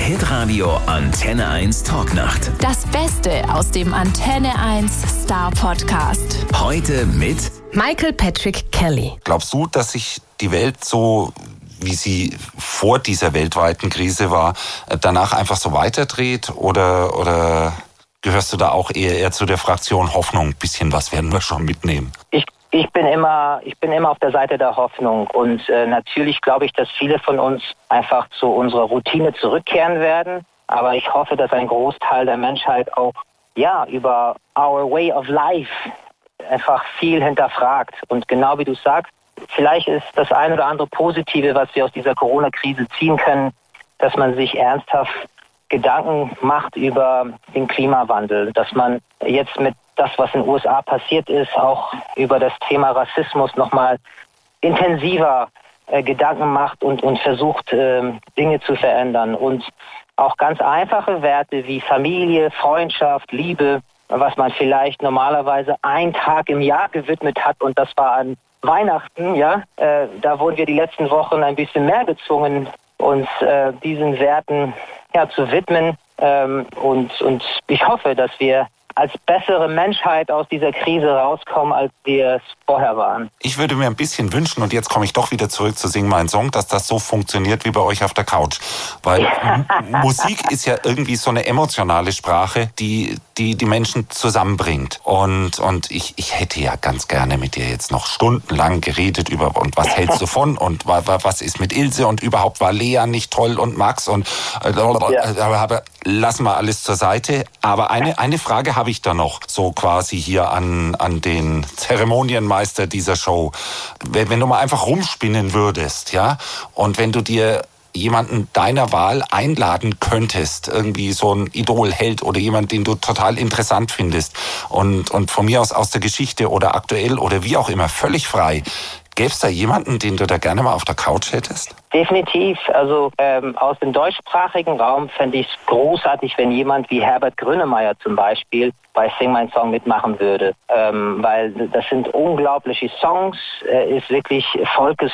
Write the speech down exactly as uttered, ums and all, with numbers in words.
Hitradio Antenne eins Talknacht. Das Beste aus dem Antenne eins Star Podcast. Heute mit Michael Patrick Kelly. Glaubst du, dass sich die Welt so, wie sie vor dieser weltweiten Krise war, danach einfach so weiterdreht? Oder, oder gehörst du da auch eher, eher zu der Fraktion Hoffnung? Ein bisschen was werden wir schon mitnehmen. Ich Ich bin immer, ich bin immer auf der Seite der Hoffnung und äh, natürlich glaube ich, dass viele von uns einfach zu unserer Routine zurückkehren werden. Aber ich hoffe, dass ein Großteil der Menschheit auch ja über our way of life einfach viel hinterfragt. Und genau wie du sagst, vielleicht ist das ein oder andere Positive, was wir aus dieser Corona-Krise ziehen können, dass man sich ernsthaft Gedanken macht über den Klimawandel, dass man jetzt mit das, was in den U S A passiert ist, auch über das Thema Rassismus nochmal intensiver äh, Gedanken macht und, und versucht, äh, Dinge zu verändern. Und auch ganz einfache Werte wie Familie, Freundschaft, Liebe, was man vielleicht normalerweise einen Tag im Jahr gewidmet hat, und das war an Weihnachten, ja, äh, da wurden wir die letzten Wochen ein bisschen mehr gezwungen, uns äh, diesen Werten ja, zu widmen. Ähm, und, und ich hoffe, dass wir als bessere Menschheit aus dieser Krise rauskommen, als wir es vorher waren. Ich würde mir ein bisschen wünschen, und jetzt komme ich doch wieder zurück zu Sing mein Song, dass das so funktioniert wie bei euch auf der Couch. Weil M- Musik ist ja irgendwie so eine emotionale Sprache, die die, die Menschen zusammenbringt. Und, und ich, ich hätte ja ganz gerne mit dir jetzt noch stundenlang geredet über, und was hältst du von, und was ist mit Ilse, und überhaupt war Lea nicht toll und Max, und äh, ja. aber lassen wir alles zur Seite. Aber eine, eine Frage habe ich da noch, so quasi hier an, an den Zeremonienmeister dieser Show. Wenn, wenn du mal einfach rumspinnen würdest, ja, und wenn du dir jemanden deiner Wahl einladen könntest, irgendwie so ein Idolheld oder jemand, den du total interessant findest, und, und von mir aus aus der Geschichte oder aktuell oder wie auch immer, völlig frei. Gäbe es da jemanden, den du da gerne mal auf der Couch hättest? Definitiv. Also ähm, aus dem deutschsprachigen Raum fände ich es großartig, wenn jemand wie Herbert Grönemeyer zum Beispiel bei Sing mein Song mitmachen würde. Ähm, weil das sind unglaubliche Songs. Er ist wirklich Volkes